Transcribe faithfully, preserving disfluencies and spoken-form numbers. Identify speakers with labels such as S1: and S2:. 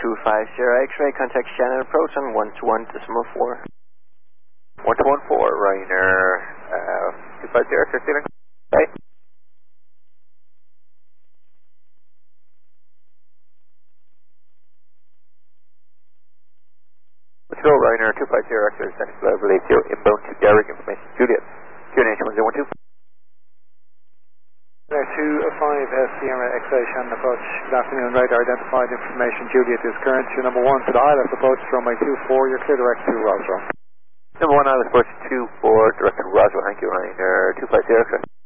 S1: two five zero X-ray, contact Shannon approach on one two one decimal four.
S2: one two one four, Ryanair, uh, two five zero, X-ray stealing. Right. Let's go, Ryanair, two five zero, X-ray, Central level eight zero, inbound to Derrick, information Juliet, Q N H one zero one two.
S3: There two five uh, Sierra X-ray Shannon approach. Good afternoon, radar identified information Juliet is current to number one to the I L S approach runway two four, you're clear direct to Roswell.
S2: Number one, I was approach two four, direct to Roswell, thank you, Ryanair, two five zero, X-ray.